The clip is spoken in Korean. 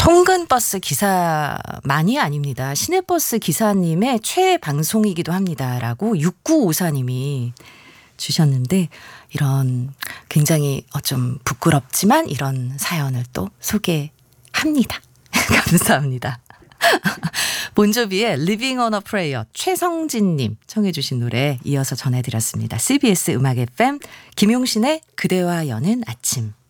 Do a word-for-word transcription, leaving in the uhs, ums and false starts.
통근버스 기사만이 아닙니다. 시내버스 기사님의 최애 방송이기도 합니다라고 육구오사님이 주셨는데 이런 굉장히 좀 부끄럽지만 이런 사연을 또 소개합니다. 감사합니다. 본조비의 Living on a Prayer 최성진님 청해 주신 노래 이어서 전해드렸습니다. 씨비에스 음악 에프엠 김용신의 그대와 여는 아침.